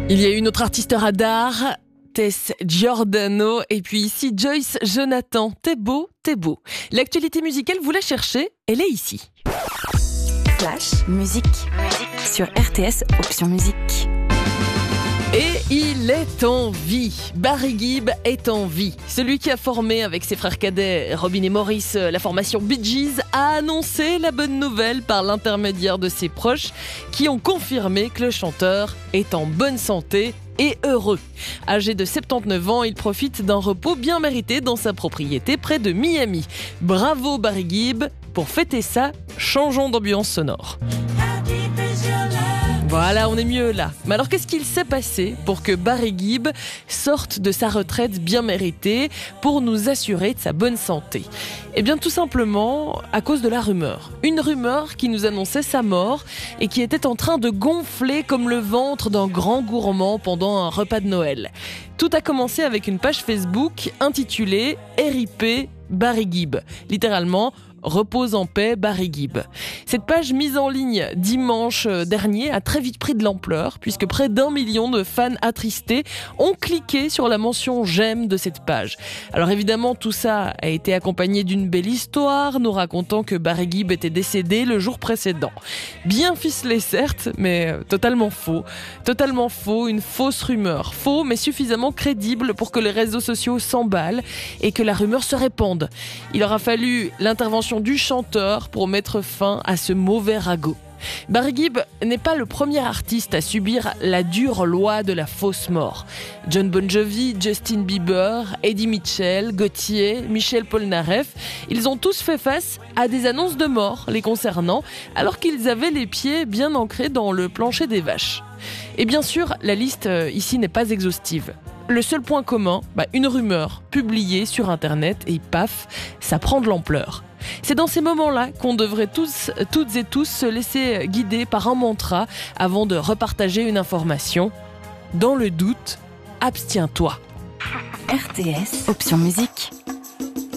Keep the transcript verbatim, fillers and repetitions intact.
Il y a une autre artiste radar, Tess Giordano, et puis ici Joyce Jonathan. T'es beau, t'es beau. L'actualité musicale, vous la cherchez, elle est ici. Flash, musique, musique sur R T S, option musique. Et il est en vie. Barry Gibb est en vie. Celui qui a formé avec ses frères cadets Robin et Maurice la formation Bee Gees a annoncé la bonne nouvelle par l'intermédiaire de ses proches qui ont confirmé que le chanteur est en bonne santé et heureux. Âgé de soixante-dix-neuf ans, il profite d'un repos bien mérité dans sa propriété près de Miami. Bravo Barry Gibb. Pour fêter ça, changeons d'ambiance sonore. Voilà, on est mieux là. Mais alors, qu'est-ce qu'il s'est passé pour que Barry Gibb sorte de sa retraite bien méritée pour nous assurer de sa bonne santé ? Eh bien, tout simplement à cause de la rumeur. Une rumeur qui nous annonçait sa mort et qui était en train de gonfler comme le ventre d'un grand gourmand pendant un repas de Noël. Tout a commencé avec une page Facebook intitulée « R I P Barry Gibb », littéralement « Repose en paix, Barry Gibb ». Cette page mise en ligne dimanche dernier a très vite pris de l'ampleur puisque près d'un million de fans attristés ont cliqué sur la mention « j'aime » de cette page. Alors évidemment, tout ça a été accompagné d'une belle histoire nous racontant que Barry Gibb était décédé le jour précédent. Bien ficelé certes, mais totalement faux. Totalement faux, une fausse rumeur. Faux, mais suffisamment crédible pour que les réseaux sociaux s'emballent et que la rumeur se répande. Il aura fallu l'intervention du chanteur pour mettre fin à ce mauvais ragot. Barry Gibb n'est pas le premier artiste à subir la dure loi de la fausse mort. Jon Bon Jovi, Justin Bieber, Eddie Mitchell, Gauthier, Michel Polnareff, ils ont tous fait face à des annonces de mort les concernant alors qu'ils avaient les pieds bien ancrés dans le plancher des vaches. Et bien sûr, la liste ici n'est pas exhaustive. Le seul point commun, bah une rumeur publiée sur internet et paf, ça prend de l'ampleur. C'est dans ces moments-là qu'on devrait tous, toutes et tous se laisser guider par un mantra avant de repartager une information. Dans le doute, abstiens-toi. R T S, option musique.